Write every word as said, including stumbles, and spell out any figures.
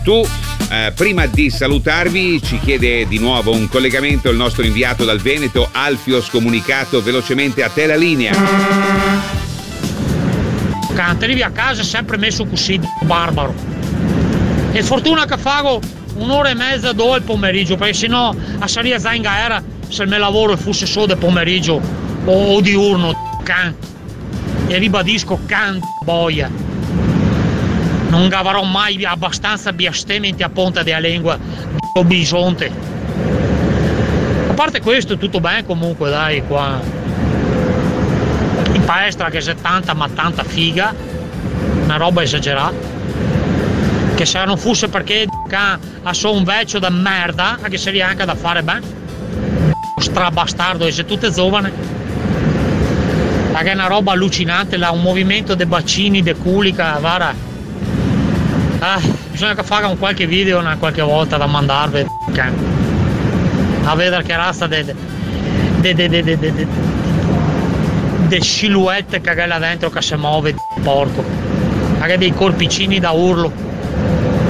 Tu, eh, prima di salutarvi, ci chiede di nuovo un collegamento il nostro inviato dal Veneto, Alfio, scomunicato velocemente a te la linea. Quando arrivi a casa è sempre messo così, barbaro. E fortuna che fago un'ora e mezza, due al pomeriggio, perché sennò a salire a Zainga era se il mio lavoro fosse solo del pomeriggio o, o diurno, can. E ribadisco, can boia. Non avrò mai abbastanza biastementi a ponta della lingua o bisonte. A parte questo, tutto bene comunque, dai, qua. In palestra che c'è tanta ma tanta figa, una roba esagerata. Che se non fosse perché ha solo un vecchio da merda, che sarebbe anche da fare bene. Strabastardo, e se tutte giovane. Perché è una roba allucinante, là, un movimento dei bacini, dei culi, che vara. Ah, bisogna che faccia un qualche video una qualche volta da mandarvi a vedere che razza di de, de, de, de, de, de, de silhouette che è là dentro che si muove, porco, anche dei corpicini da urlo.